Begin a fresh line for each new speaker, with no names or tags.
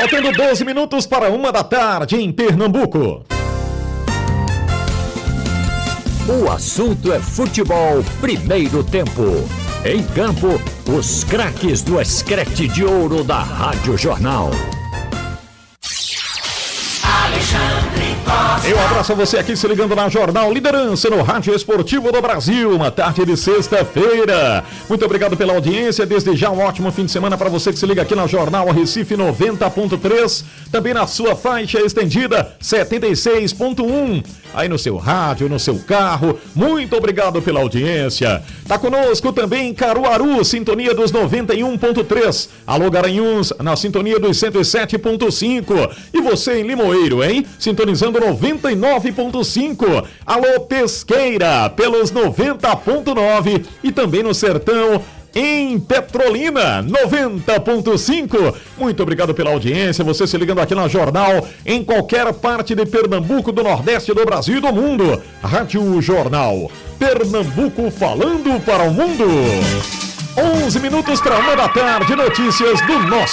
Faltando 12 minutos para 1h em Pernambuco.
O assunto é futebol, primeiro tempo. Em campo, os craques do Escrete de Ouro da Rádio Jornal.
Eu abraço você aqui se ligando na Jornal Liderança no Rádio Esportivo do Brasil, uma tarde de sexta-feira. Muito obrigado pela audiência, desde já um ótimo fim de semana para você que se liga aqui na Jornal Recife 90.3, também na sua faixa estendida 76.1, aí no seu rádio, no seu carro. Muito obrigado pela audiência. Tá conosco também Caruaru, sintonia dos 91.3. Alô Garanhuns, na sintonia dos 107.5. E você em Limoeiro, hein? Sintonizando 99.5. Alô Pesqueira, pelos 90.9. E também no Sertão, em Petrolina, 90.5. Muito obrigado pela audiência, você se ligando aqui na Jornal, em qualquer parte de Pernambuco, do Nordeste, do Brasil e do mundo. Rádio Jornal, Pernambuco falando para o mundo. 11 minutos para 1h, notícias do nosso